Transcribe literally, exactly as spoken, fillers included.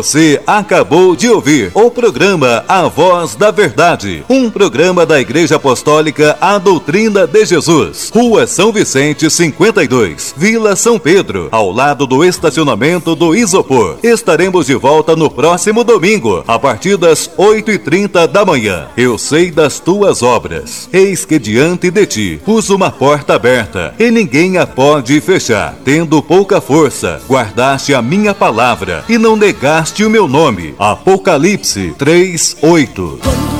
Você acabou de ouvir o programa A Voz da Verdade, um programa da Igreja Apostólica A Doutrina de Jesus, Rua São Vicente cinquenta e dois, Vila São Pedro, ao lado do estacionamento do Isopor. Estaremos de volta no próximo domingo, a partir das oito e trinta da manhã. Eu sei das tuas obras. Eis que diante de ti pus uma porta aberta, e ninguém a pode fechar. Tendo pouca força, guardaste a minha palavra, e não negaste o meu nome. Apocalipse três, oito.